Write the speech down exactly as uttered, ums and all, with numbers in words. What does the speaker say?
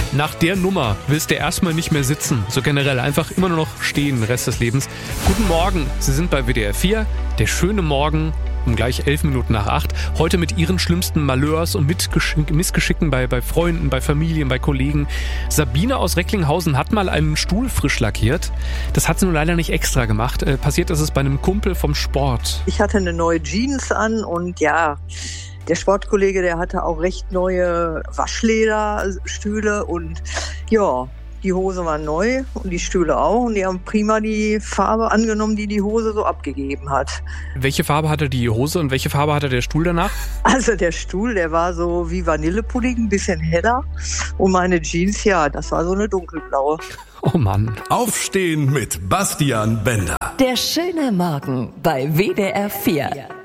Nach der Nummer willst du erstmal nicht mehr sitzen. So generell einfach immer nur noch stehen, den Rest des Lebens. Guten Morgen, Sie sind bei W D R vier. Der schöne Morgen um gleich elf Minuten nach acht. Heute mit Ihren schlimmsten Malheurs und Missgeschicken bei, bei Freunden, bei Familien, bei Kollegen. Sabine aus Recklinghausen hat mal einen Stuhl frisch lackiert. Das hat sie nur leider nicht extra gemacht. Äh, passiert ist es bei einem Kumpel vom Sport. Ich hatte eine neue Jeans an und ja, der Sportkollege, der hatte auch recht neue Waschlederstühle und ja, die Hose war neu und die Stühle auch und die haben prima die Farbe angenommen, die die Hose so abgegeben hat. Welche Farbe hatte die Hose und welche Farbe hatte der Stuhl danach? Also der Stuhl, der war so wie Vanillepudding, ein bisschen heller und meine Jeans, ja, das war so eine dunkelblaue. Oh Mann. Aufstehen mit Bastian Bender. Der schöne Morgen bei W D R vier.